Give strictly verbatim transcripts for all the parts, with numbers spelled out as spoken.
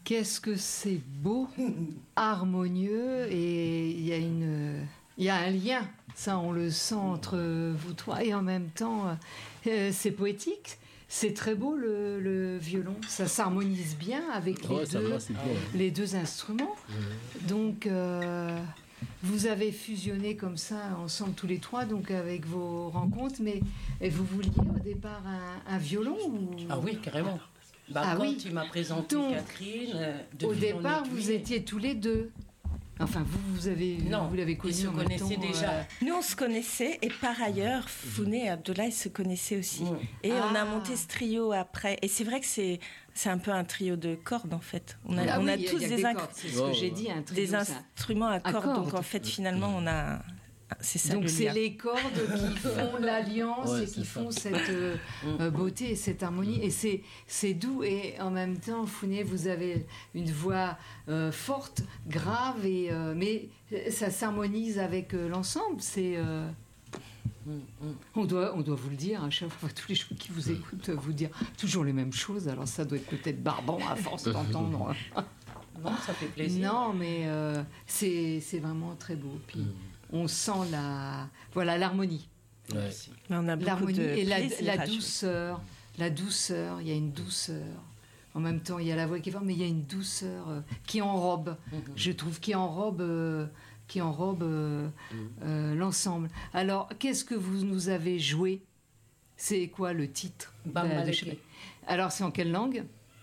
Qu'est-ce que c'est beau, harmonieux, et il y a une, il y a un lien, ça on le sent entre vous trois, et en même temps, euh, c'est poétique. C'est très beau le, le violon, ça s'harmonise bien avec les, Ouais, ça deux, va, c'est bien. les deux instruments. Donc, euh, vous avez fusionné comme ça ensemble tous les trois, donc avec vos rencontres. Mais et vous vouliez au départ un, un violon ou... Ah oui, carrément. Bah, Ah quand oui. tu m'as présenté Donc, Catherine, euh, de Au fil en départ, aiguille, vous étiez tous les deux. Enfin, vous, vous avez, Non, vous l'avez connu ils se en même connaissaient temps, déjà. euh, Nous, on se connaissait et par ailleurs, Founé et Abdoulaye se connaissaient aussi. Mm. Et on a Ah. monté ce trio après. Et c'est vrai que c'est, c'est un peu un trio de cordes en fait. On a, ah on oui, a il y tous il y a des, des inc- cordes, c'est ce Oh, que j'ai ouais. dit, un trio, des ça. instruments à cordes. cordes. Donc en fait, finalement, on a. C'est ça Donc le c'est lien. les cordes qui font l'alliance Ouais, et qui c'est ça. font cette euh, euh, beauté et cette harmonie. Et c'est, c'est doux. Et en même temps, Founé, vous avez une voix euh, forte, grave, et, euh, mais ça s'harmonise avec euh, l'ensemble. C'est, euh, Mm, mm. on, doit, on doit vous le dire, à chaque fois, tous les gens qui vous écoutent, vous dire toujours les mêmes choses. Alors ça doit être peut-être barbant à force d'entendre. Non, ça fait plaisir. Non, mais euh, c'est, c'est vraiment très beau. Puis on sent la, voilà, l'harmonie. Ouais. Merci. Mais on a beaucoup L'harmonie de et la, plaisir la à jouer. douceur, la douceur, il y a une douceur. En même temps, il y a la voix qui est forte, mais il y a une douceur euh, qui enrobe, Mhm. je trouve, qui enrobe, euh, qui enrobe euh, euh, l'ensemble. Alors, qu'est-ce que vous nous avez joué? C'est quoi le titre Bam de- de Maleke. Chopin? Alors, c'est en quelle langue?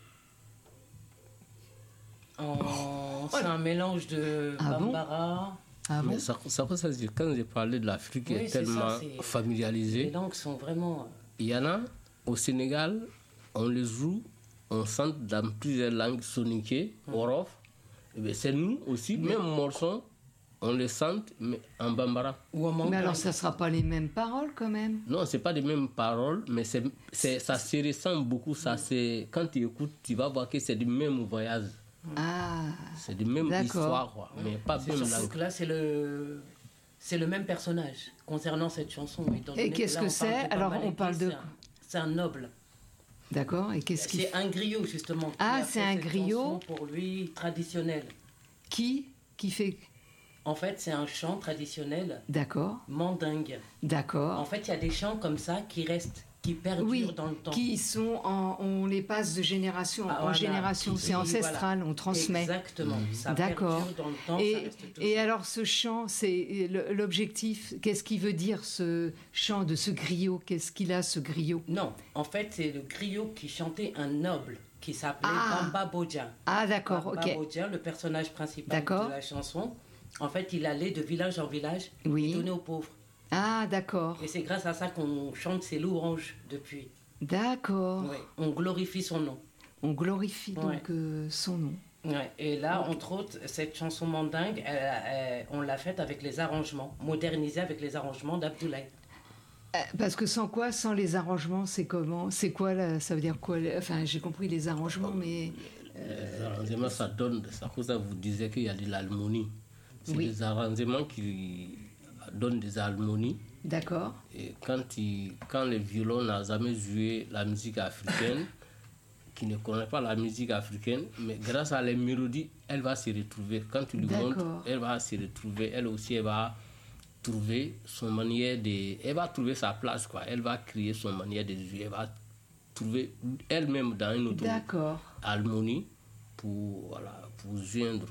En- C'est un mélange de Ah bon bambara. Ah bon? Mais ça, ça peut se dire, quand j'ai parlé de l'Afrique, Oui, qui est c'est tellement ça, c'est- Les familiarisée, langues sont vraiment. il y en a au Sénégal, on les joue, on chante dans plusieurs langues soniquées, Wolof. Eh bien, c'est nous aussi, même morceaux, on les chante mais en bambara. Ou en Mais mandarin. alors, ça ne sera pas les mêmes paroles quand même. Non, c'est pas les mêmes paroles, mais c'est, c'est, ça se ressemble beaucoup. Ça, c'est, quand tu écoutes, tu vas voir que c'est du même voyage. Ah, C'est du même D'accord. histoire, quoi, mais pas C'est même surtout langue. que là, c'est le. C'est le même personnage concernant cette chanson. étant Et donné qu'est-ce là, que on parle c'est de Alors, Bam on Maleke, parle de c'est un- quoi C'est un noble. d'accord. Et qu'est-ce qui, C'est un griot, justement. qui Ah, a c'est fait un cette griot. chanson pour lui traditionnelle. qui, qui fait... En fait, c'est un chant traditionnel D'accord, mandingue. d'accord. En fait, il y a des chants comme ça qui restent, qui perdurent Oui, dans le temps. qui sont en, on les passe de génération Ah, en voilà. génération, Qui- c'est qui- ancestral, on transmet. Exactement. Ça D'accord. perdure dans le temps, ça Et, reste toujours. et alors ce chant, c'est le- l'objectif. Qu'est-ce qu'il veut dire ce chant de ce griot? Qu'est-ce qu'il a ce griot? Non, en fait, c'est le griot qui chantait un noble qui s'appelait Ah. Bamba Bodja. Ah d'accord, Bamba ok. Bodja, le personnage principal D'accord. de la chanson. En fait, il allait de village en village Oui. et donnait aux pauvres. Ah d'accord, Et c'est grâce à ça qu'on chante ses louanges depuis. d'accord. Ouais. On glorifie son nom. On glorifie donc Ouais. euh, son nom. Ouais. Et là, entre autres, cette chanson mandingue, elle- elle- on l'a faite avec les arrangements, modernisée avec les arrangements d'Abdoulaye. Euh, Parce que sans quoi, sans les arrangements, c'est comment? C'est quoi là? Ça veut dire quoi? Enfin, j'ai compris les arrangements, mais Les arrangements, ça donne, c'est pour ça que vous disiez qu'il y a de l'harmonie. C'est Oui. des arrangements qui donnent des harmonies. d'accord. Et quand, il, quand le violon n'a jamais joué la musique africaine, qui ne connaît pas la musique africaine, mais grâce à les mélodies, elle va se retrouver. Quand tu lui D'accord. montres, elle va se retrouver. Elle aussi, elle va trouver son manière de... Elle va trouver sa place, quoi. Elle va créer son manière de jouer. Elle va trouver elle-même dans une autre D'accord. harmonie pour, voilà, pour joindre.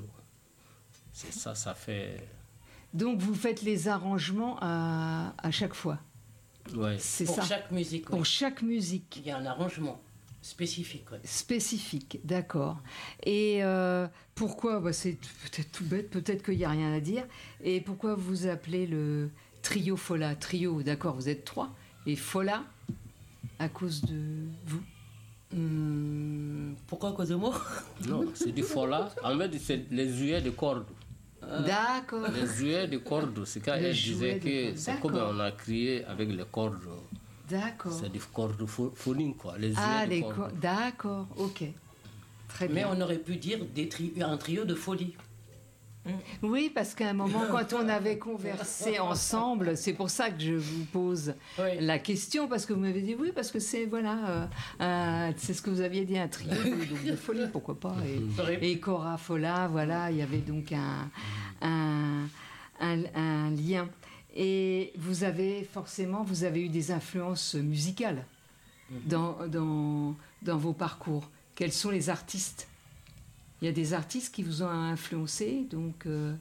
C'est ça, ça fait... Donc vous faites les arrangements à, à chaque fois. Ouais. C'est Pour ça. chaque musique, oui. Pour chaque musique il y a un arrangement spécifique. ouais. spécifique, d'accord. Et euh, pourquoi bah, c'est peut-être tout bête, peut-être qu'il n'y a rien à dire. Et pourquoi vous appelez le trio Fola? Trio, d'accord, vous êtes trois. Et Fola, à cause de vous? Hum, pourquoi à cause de moi? Non, c'est du fola. En fait, c'est les jouets de cordes. D'accord. Les jouets de cordes, c'est quand Les elle jouets disait de que cordes, c'est comme d'accord. on a crié avec les cordes. D'accord. C'est des cordes pho- phoniques, quoi. Les jouets Ah, de les cordes. co- d'accord, ok. Très Mais bien. on aurait pu dire des tri- un trio de folie. Oui, parce qu'à un moment, quand on avait conversé ensemble, c'est pour ça que je vous pose Oui. la question, parce que vous m'avez dit oui, parce que c'est voilà, euh, un- c'est ce que vous aviez dit, un trio de, donc de folie, pourquoi pas. Et, et Cora Folla, voilà, il y avait donc un, un, un, un lien. Et vous avez forcément, vous avez eu des influences musicales dans, dans, dans vos parcours. Quels sont les artistes ? Il y a des artistes qui vous ont influencé, donc... Euh...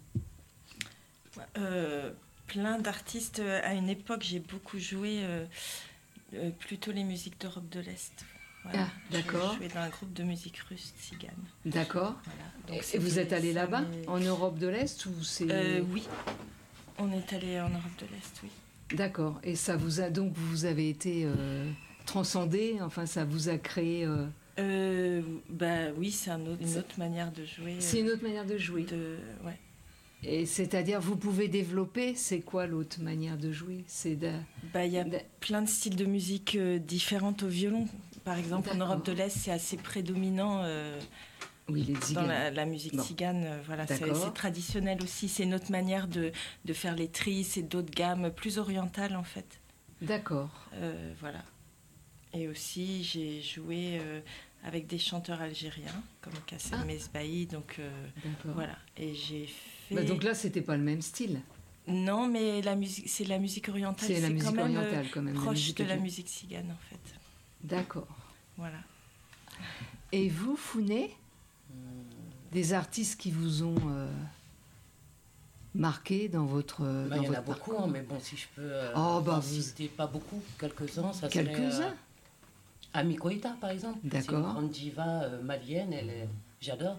Euh, plein d'artistes. À une époque, j'ai beaucoup joué euh, euh, plutôt les musiques d'Europe de l'Est. Voilà. Ah, d'accord. J'ai joué dans un groupe de musique russe, tzigane. D'accord. Voilà. Donc, et vous êtes allé ça, là-bas, mais... en Europe de l'Est, ou c'est... Euh, oui, on est allé en Europe de l'Est, oui. D'accord. Et ça vous a... Donc, vous avez été euh, transcendé, enfin, ça vous a créé... Euh... Euh, bah oui, c'est un autre, une autre manière de jouer. C'est une autre manière de jouer. De, ouais. Et c'est-à-dire, vous pouvez développer, c'est quoi l'autre manière de jouer ? C'est de... Bah, il y a de... plein de styles de musique euh, différentes au violon. Par exemple, D'accord. en Europe de l'Est, c'est assez prédominant euh, oui, les dans la, la musique bon. tzigane. Euh, voilà, c'est, c'est traditionnel aussi. C'est une autre manière de, de faire les tris, c'est d'autres gammes, plus orientales en fait. D'accord. Euh, voilà. Et aussi, j'ai joué euh, avec des chanteurs algériens, comme Kassem ah. Mesbahi, donc euh, voilà. Et j'ai fait... Bah donc là, c'était pas le même style. Non, mais la musique, c'est la musique orientale. C'est, c'est la musique quand même, orientale, quand même. Proche musique de la musique tzigane, en fait. D'accord. Voilà. Et vous, Founé, des artistes qui vous ont euh, marqué dans votre euh, bah, dans il y votre en a beaucoup, hein, mais bon, si je peux euh, oh, bah, citer pas beaucoup, quelques-uns, ça quelques-uns. serait... Euh, Ami Koïta, par exemple. D'accord. C'est une grande diva euh, malienne, elle est... j'adore.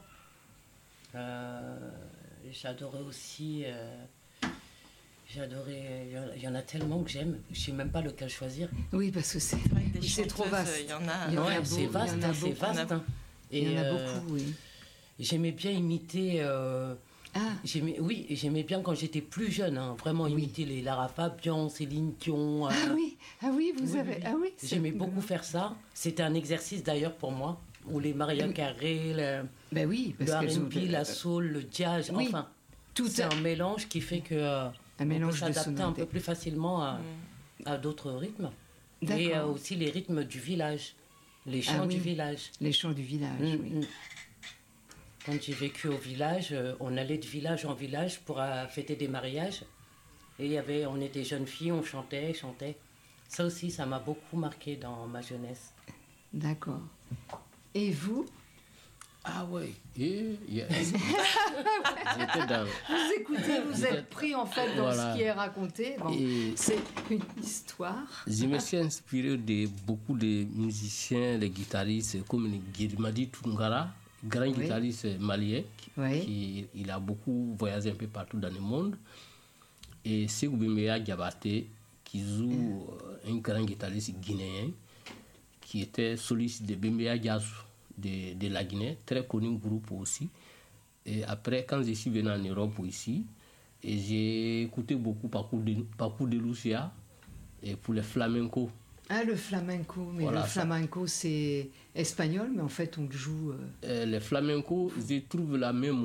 Euh, j'adorais aussi... Euh, j'adorais... Il y en a tellement que j'aime, je ne sais même pas lequel choisir. Oui, parce que c'est, des c'est trop vaste. Il y en a, il y en ouais, a beau, c'est vaste, il y en a c'est beaucoup, vaste. Hein. Et il y en a euh, beaucoup, oui. J'aimais bien imiter... Euh, ah. j'aimais, oui, j'aimais bien quand j'étais plus jeune, hein, vraiment oui. imiter les Lara Fabian, Céline Dion. Euh, ah oui, ah oui, vous oui, avez... Oui. Ah oui, j'aimais beaucoup faire ça. C'était un exercice d'ailleurs pour moi. Ou les Maria oui. Carré, le, ben oui, parce le R and B, ont... la soul, le jazz, oui. enfin... Tout c'est un... un mélange qui fait que euh, un mélange on peut s'adapter un peu plus facilement à, mmh. à d'autres rythmes. D'accord. Et euh, aussi les rythmes du village, les chants ah, oui. du village. Les chants du village, mmh, oui. Mmh. Quand j'ai vécu au village, euh, on allait de village en village pour euh, fêter des mariages. Et il y avait, on était jeunes filles, on chantait, chantait. Ça aussi, ça m'a beaucoup marqué dans ma jeunesse. D'accord. Et vous ? Ah ouais, yeah, yeah. J'étais dans... Vous écoutez, vous êtes pris en fait dans voilà. ce qui est raconté. Bon, c'est une histoire. Je me suis inspiré de beaucoup de musiciens, de guitaristes, comme Girimadi Tungara, grand oui. guitariste malien, oui. qui il a beaucoup voyagé un peu partout dans le monde. Et Sékou Bembeya Diabaté, qui joue mm. un grand guitariste guinéen, qui était soliste de Bembeya Diazou. De, de la Guinée, très connu groupe aussi. Et après, quand je suis venu en Europe ici, et j'ai écouté beaucoup Paco de, Paco de Lucia et pour le flamenco. Ah, le flamenco, mais voilà, le flamenco ça. C'est espagnol, mais en fait on le joue. Euh... Euh, le flamenco, je trouve la même,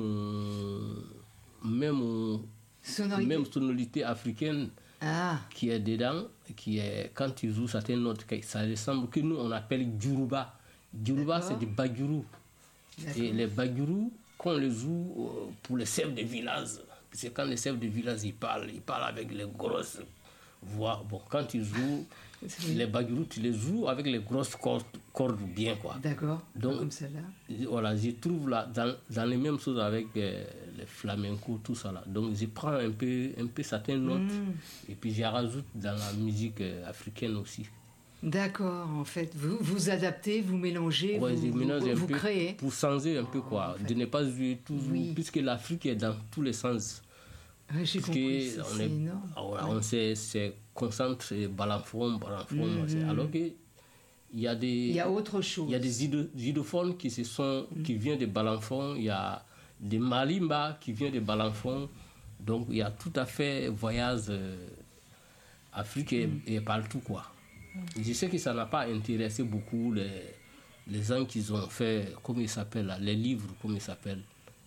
même, sonorité. même sonorité africaine ah. qui est dedans, qui est, quand ils jouent certaines notes, ça ressemble, que nous on appelle Djuruba. Djuruba, c'est du Baguru. Et les Baguru, quand on les joue pour les chefs de village, c'est quand les chefs de village ils parlent, ils parlent avec les grosses voix. Bon, quand ils jouent, les Baguru, tu les joues avec les grosses cordes, cordes bien, quoi. D'accord. Donc, comme celle-là. Voilà, je trouve là, dans, dans les mêmes choses avec euh, les flamenco, tout ça là. Donc, je prends un peu, un peu certaines notes mm. et puis je rajoute dans la musique euh, africaine aussi. D'accord, en fait, vous vous adaptez, vous mélangez, ouais, vous, vous, vous créez. Pour changer un peu, quoi, en fait. De ne pas jouer toujours, oui. puisque l'Afrique est dans tous les sens. Oui, j'ai compris, c'est, on est, c'est énorme. Alors, ouais. On se, se concentre, balanfon, balanfon, mm-hmm. alors qu'il y a des... Il y a autre chose. Il y a des idophones qui, se sont, mm. qui viennent de balanfon, il y a des malimba qui viennent de balanfon, donc il y a tout à fait voyage euh, Afrique mm. et, et partout, quoi. Je sais que ça n'a pas intéressé beaucoup les, les gens qui ont fait, comment ils s'appellent, les livres, comment ils s'appellent,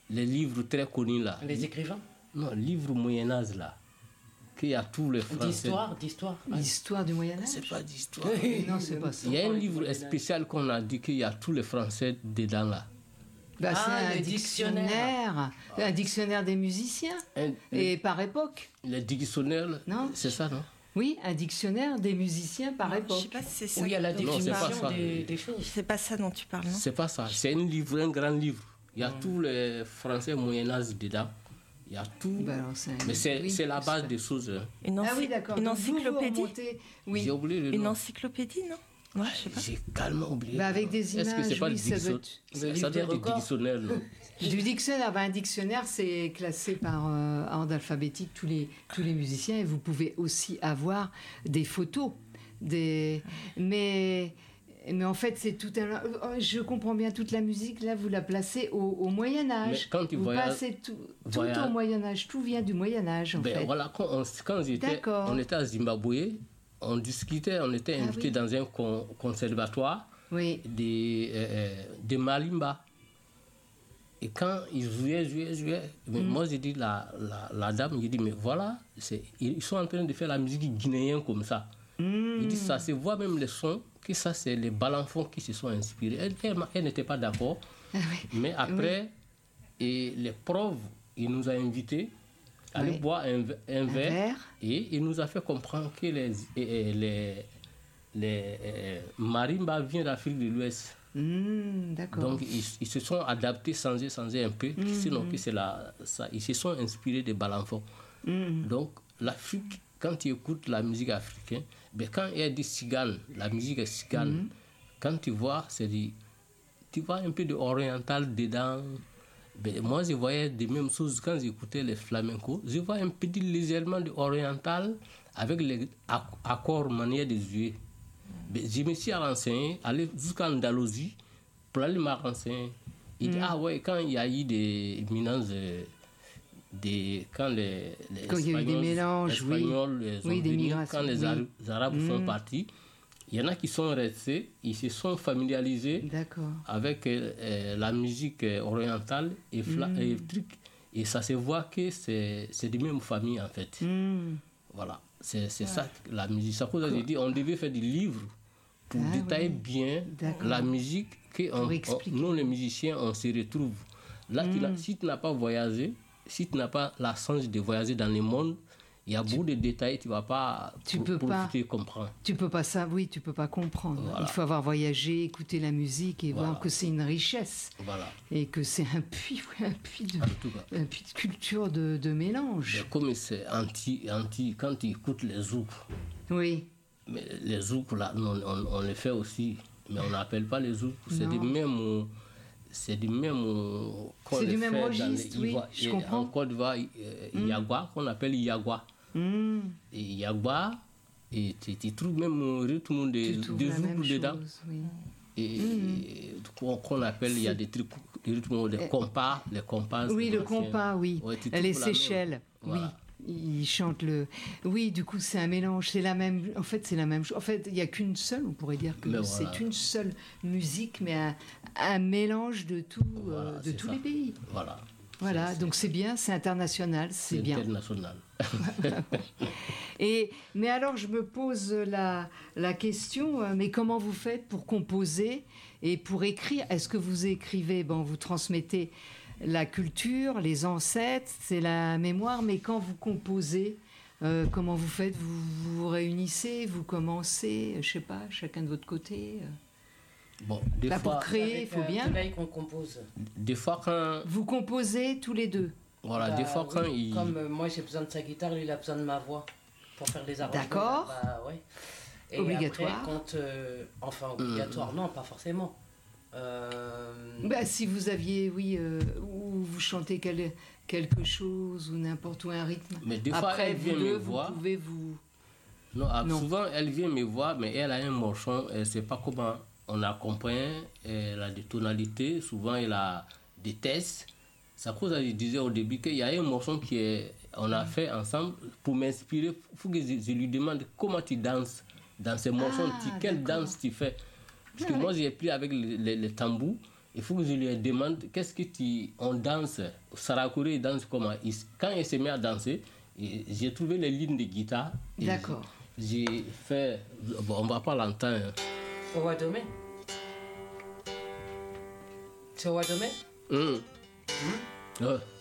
les livres très connus là. Les écrivains? Non, livres Moyen-Âge là. Qu'il y a tous les Français. D'histoire, d'histoire. L'histoire du Moyen-Âge? C'est pas d'histoire. Non, c'est pas ça. Il y a un livre spécial qu'on a dit qu'il y a tous les Français dedans là. Bah, Ah, c'est un le dictionnaire. dictionnaire. Un dictionnaire des musiciens. Un- Et par époque. Les dictionnaires, Non. c'est ça, non? Oui, un dictionnaire des musiciens par Je sais époque. pas si c'est ça. Où il y a la dont tu Non, c'est pas parles. définition ça. des, des choses. C'est pas ça dont tu parles, non? C'est pas ça. C'est un livre, un grand livre. Il y a tous les Français Moyen-Âge dedans. Il y a tout. Bah, alors, c'est un- Mais c'est oui, c'est la base c'est- des choses. hein. Une, Ah ency- oui, d'accord. une Donc, vous, vous encyclopédie. remontez- Oui. J'ai oublié le Une nom. encyclopédie, non? Ouais, je sais pas. J'ai carrément oublié. Bah, le avec nom. des Est-ce que images, c'est pas oui, le ça doit diction- être- Le ça livre doit des être du records. dictionnaire, non? Du dictionnaire, ben, un dictionnaire, c'est classé par euh, ordre alphabétique tous les, tous les musiciens et vous pouvez aussi avoir des photos. Des... Mais, mais en fait, c'est tout un. Je comprends bien, toute la musique, là, vous la placez au, au Mais Moyen-Âge. quand tu Vous voyages- passez tout, tout voyage- au Moyen-Âge. Tout vient du Moyen-Âge, en Ben, fait. voilà, quand, on, quand j'étais, D'accord. on était à Zimbabwe, on discutait, on était Ah invité oui. dans un con- conservatoire Oui. des, euh, des malimba. Et quand ils jouaient, jouaient, jouaient, mais moi j'ai dit, la, la, la dame, j'ai dit, mais voilà, c'est, ils sont en train de faire la musique guinéenne comme ça. Mmh. Il dit, ça se voit même les sons, que ça c'est les balanfons qui se sont inspirés. Elle, elle, m'a- elle n'était pas d'accord, Ah oui. mais après, et les profs, il nous a invités à aller Oui. boire un, v- un verre, verre. et il nous a fait comprendre que les, et- et les, les euh, marimbas viennent d'Afrique de l'Ouest. Mmh, d'accord. Donc ils, ils se sont adaptés, changés, changés un peu, sinon que c'est la, ça, ils se sont inspirés des balanfons. Mmh. Donc l'Afrique, quand tu écoutes la musique africaine, ben, quand il y a des ciganes, la musique est cigane, quand tu vois, c'est du, tu vois un peu de oriental dedans. Ben, moi, je voyais des mêmes choses quand j'écoutais les flamencos. Je vois un petit légèrement de oriental avec les acc- accords manière de jouer. Ben, je me suis renseigné, allé jusqu'en Andalousie pour aller me renseigner. Il dit, ah ouais, quand il y a eu des mélanges, euh, des, quand les, les Quand il y a eu des Espagnols- mélanges, oui. Espagnols, euh, sont Oui, des venus, migrations, quand les oui. Arabes, les Arabes sont partis, il y en a qui sont restés, ils se sont familiarisés D'accord. avec euh, euh, la musique euh, orientale et, fla- et truc. Et ça se voit que c'est c'est des mêmes familles en fait. Mmh. Voilà, c'est c'est ça la musique. C'est pour ça que j'ai dit on devait faire des livres pour Ah, détailler oui. bien D'accord. la musique que on, Pour on- expliquer. nous les musiciens on se retrouve. Là, tu n'as- si tu n'as pas voyagé, si tu n'as pas la chance de voyager dans le monde, il y a beaucoup de détails, tu ne vas pas Tu pour- peux pas. profiter, comprendre. Tu peux pas ça, oui, tu peux pas comprendre. Voilà. Il faut avoir voyagé, écouter la musique et Voilà. voir que c'est une richesse Voilà, et que c'est un puits, un puits de, en tout cas. un puits de culture de, de mélange. Mais comme c'est anti, anti, quand tu écoutes les zouk, Oui, mais les zouk, là, on, on, on les fait aussi, mais on n'appelle pas les zouk. C'est Non. du même. euh, C'est du même. euh, qu'on C'est les du même fait dans registre, les oui, Ivoire- je et comprends. En Côte d'Ivoire, euh, Yagua, qu'on appelle Yagua. Mmh, Et Yagua, et tu, tu trouves même le rythme des, tu trouves des la même zouk dedans. chose. Oui. Et, et qu'on qu'on appelle, il y a des trucs, des rythmes, des compas, les compas. Oui, c'est le l'ancien. compas, oui. Ouais, tu Les trouves la même. Seychelles, Voilà. oui. Ils chantent le. Oui, du coup, c'est un mélange. C'est la même. En fait, c'est la même chose. En fait, il n'y a qu'une seule. On pourrait dire que Mais c'est voilà. une seule musique, mais un, un mélange de tout, Voilà, euh, de c'est tous ça. les pays. Voilà. Voilà. Donc c'est bien, c'est international, c'est C'est bien. international. Et mais alors, je me pose la la question. euh, Mais comment vous faites pour composer et pour écrire? Est-ce que vous écrivez? Bon, vous transmettez la culture, les ancêtres, c'est la mémoire, mais quand vous composez, euh, comment vous faites? vous, vous vous réunissez, vous commencez, je sais pas, chacun de votre côté. euh. Bon, des Là, pour fois, créer, il Avec, faut euh, bien. Abdoulaye qu'on compose. des fois quand, Vous composez tous les deux. voilà, Bah, des fois oui, quand il, Comme euh, moi j'ai besoin de sa guitare, lui il a besoin de ma voix pour faire les arrangements. D'accord. Bah, ouais. Et Obligatoire. après, quand, euh, enfin obligatoire, non, pas forcément. Euh, Bah, si vous aviez, oui, euh, ou vous chantez quel- quelque chose ou n'importe où un rythme. mais des fois Après, elle vous vient me deux, vous voir. pouvez vous. Non, ah, Non. souvent elle vient me voir, mais elle a un morceau, elle ne sait pas comment on accompagne, elle a des tonalités, souvent elle a des tests. C'est à cause que je disais au début qu'il y a un morceau qui est, on a fait ensemble pour m'inspirer. Il faut que je, je lui demande comment tu danses dans ces morceaux, Ah, tu- quelle d'accord. danse tu fais. Parce que Ah, moi j'ai pris avec les, les- les tambours il faut que je lui demande qu'est-ce que tu... On danse. Sarakore danse comment? Quand il s'est mis à danser, j'ai trouvé les lignes de guitare. D'accord. J'ai fait... Bon, on ne va pas l'entendre. Au Wadome? C'est au Wadome? Hum. Hum? Ouais.